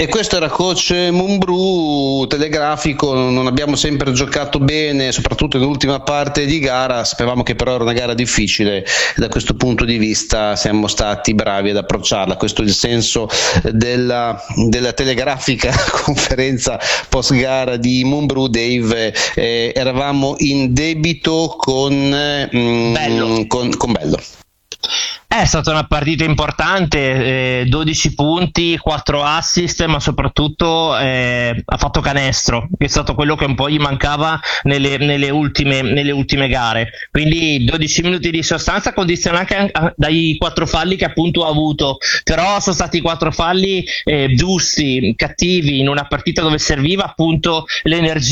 E questo era coach Mumbrú, telegrafico. Non abbiamo sempre giocato bene, soprattutto nell'ultima parte di gara, sapevamo che però era una gara difficile e da questo punto di vista siamo stati bravi ad approcciarla. Questo è il senso della telegrafica conferenza post gara di Mumbrú. Dave, eravamo in debito con Bello. È stata una partita importante, 12 punti, 4 assist, ma soprattutto ha fatto canestro, che è stato quello che un po' gli mancava nelle ultime gare. Quindi 12 minuti di sostanza condizionati anche dai 4 falli che appunto ha avuto, però sono stati 4 falli giusti, cattivi, in una partita dove serviva appunto l'energia